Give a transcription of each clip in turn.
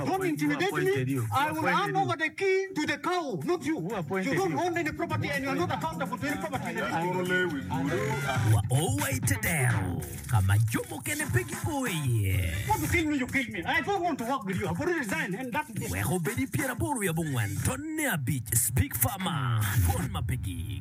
Don't intimidate me. I will hand over the key to the cow, not you. You don't own any property and you are not accountable to any property. Kama jomo kene pegi oye. Want to kill me, you kill me. I don't want to work with you. I've already resigned and that's it. Weho bedi Pierre Boru ya bungwan. Tonne a beach. Speak farmer. Phone ma pegi.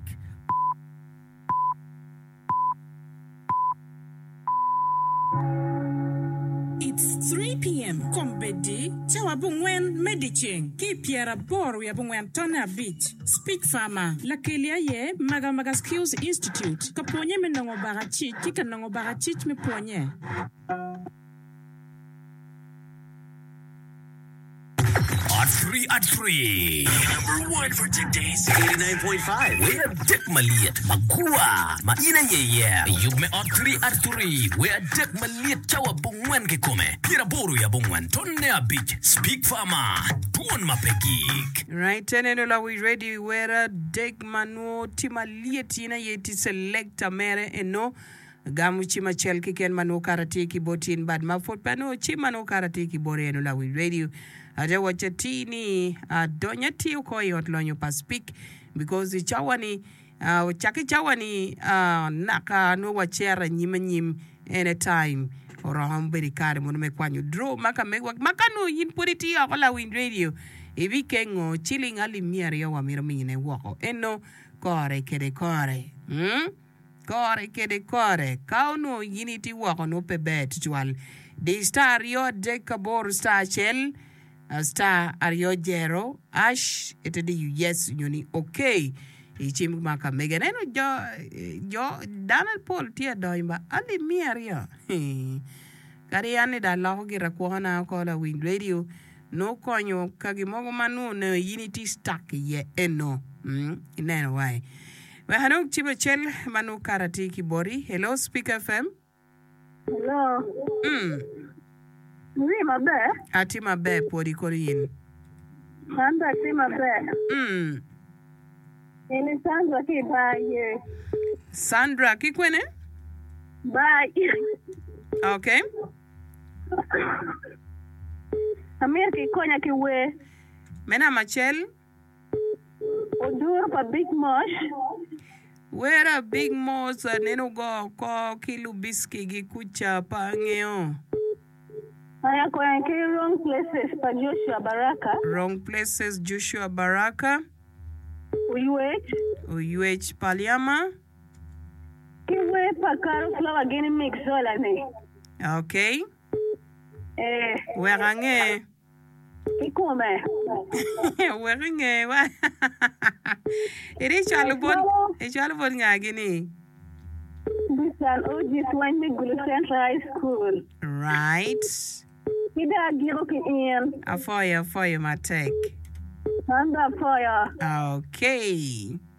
It's 3 p.m. Kombedi, Chawabungwen Mediching, Kipiera Boru Yabungwen Tona Beach, Speak Farmer, Lakelia Ye, Maga Skills Institute, Kaponye Menongo Barachich, Kikanongo Barachich me Ponye. At 3. Number 1 for today's 89.5. We're Dick Maliat, Magua, Maina Ye. You me at 3. We're Dick Maliat, Chawabungwen Kikome, Pira Boru Yabungwen, Tonne Beach, Speak Farmer, Tuon Mapegik. Right, and we ready. We're Dick Manu, Timaliat, Ina Yeti Selecta Mere, and no. Gamu chima chelki ken manu karateki botin bad mafot pano chimano karateki bore no la we radio aja wachatini donya ti ko yot lonyo pa speak because the chawani chaki chawani naka no wachera nyim anytime or hamberi kare mo me kwanyu draw maka no yin purity ola win radio ebi kengo chilling ali miari yo wamiro mine woko eno kore kede kore Kore kede kore. Kauno unity wako no pe bet tual. The star yo dekabor star shell. Star ario jero. Ash ete de you yes yuni okay. Ichim maka mega neno jo Donald Paul tia doimba. Ali mi ario. Kariane da laho gira kuhana kola win radio. No konyo kagimogo manu no unity stack ye eno. Ineno why. Hello, Chibachel, Manu Karati Kibori. Hello, Speak FM. Hello. Oui, ma belle. Ati ma belle, Podi Korean. Sandra, si ma belle. Ini Sandra ki bye. Sandra, kikwene? Bye. Okay. Amir ki konya ki we. Mena Machel. Odur pa Big Mosh. Where a Big Mosh neno go ko kilu biski gikucha pangeo. Aya ko yanki wrong places pa Joshua Baraka. Wrong places Joshua Baraka. UH Paliama. Kiwe pa Carol Flower Guinea Mix sola ne. Okay. Where ange? Ikume. Wearing a it is Chalubon Yagini. This an OG Swami Gulu Central High School. Right. Ida Giroki in. A fire, my take. Under fire. Okay.